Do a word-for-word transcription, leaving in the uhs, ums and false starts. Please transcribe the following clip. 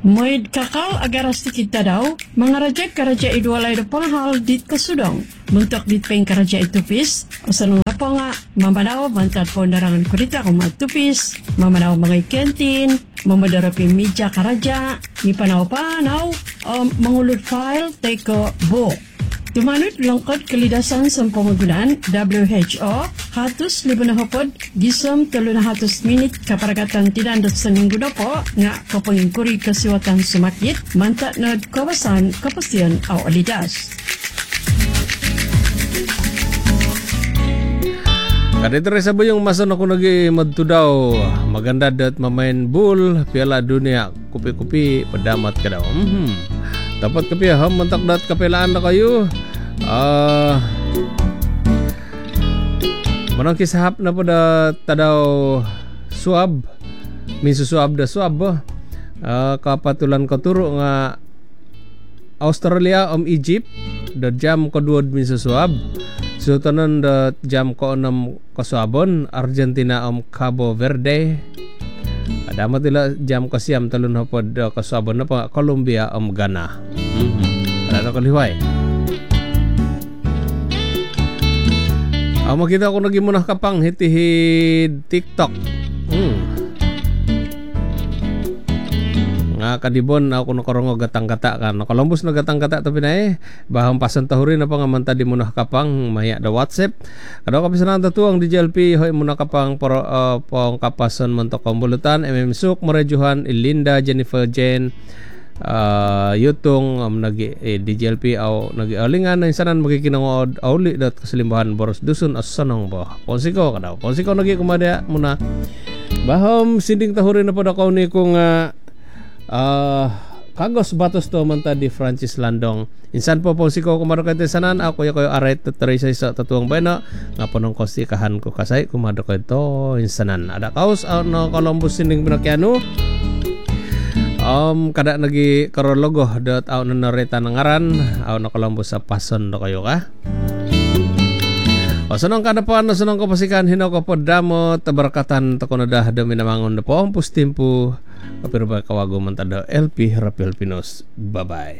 Moid kakal agaras ti kita daw, mga raja karaja idwalay do panghal dit kasudong. Muntok dit peng karaja itupis, o sa nung po nga, mamadaw bantad po narangan kurita kung matupis, mamadaw mga ikentin, mamadarapi media karaja, ni panaw-panaw, o mangulod file, teko bo. Tumanot lungkot kalidasan sa pamagulan, W H O, hatos libo na hapod, gisom talo na hatos minit kaparagatan tinandot sa minggu na po, nga kapangingkuri kasiwatan sumakit, mantat na kawasan kapasyan o alidas. Kadito rin sabo yung mason ako nag-madto daw, maganda dat mamain bull, piala dunia, kupi-kupi, padamat ka daw. Mm-hmm. Dapat kapi ha, mantak dat kapilaan na kayo. Ah, uh, manang kisahap na po da tadaw suab, minso suab da suab. Uh, kapatulan ko turo nga Australia om Egypt, da jam ko duod minso suab. So tanan da jam ko enam kasuabon, Argentina om Cabo Verde. Adama tila jam ko siyam talon hapod uh, kasuabon na pa Colombia om Ghana. Mm-hmm. Ano kaliway? Ah, makita ko naging munah kapang hitihid TikTok. Hmm. Nga kadibon ako nakarong gatang-gata kan. Columbus na gatang-gata to pinay. Bahang pasan tahurin na pangamanta di munah kapang maya da WhatsApp. Kado kapisanan tatuang di J L P hoy munah kapang por uh, pong kapason montok kombulutan M M Suk, Morejuhan, Ilinda, Jennifer Jane, uh, Yutong um, nagi eh, D J L P aw nagi alingan na insanan magikinangod auli dat kasalimbahan boros dusun asanong bo. Ponsiko kadaw. Ponsiko nagi kumada muna. Bahom sinding tahurin na pod ako ni kung uh, uh, kagos batos to manta di Francis Landong. Insan po Ponsiko kumado kay sanan ako yakoy aray tatray sa tatuang bayna nga ponong kosti kahan ko kasay kumado kay to insanan. Ada kaos uh, no Columbus sinding pinakyano. Um, kada nagi karologo dot aw na nareta nangaran aw na Columbus sa pason do kayo ka. O sunong kada po ano sunong ko pasikan hinaw ko po damo tabarakatan to kuno dah dami namangon na po ang pustimpo kapiro ba kawago man tada L P Rapel Pinos. Bye bye.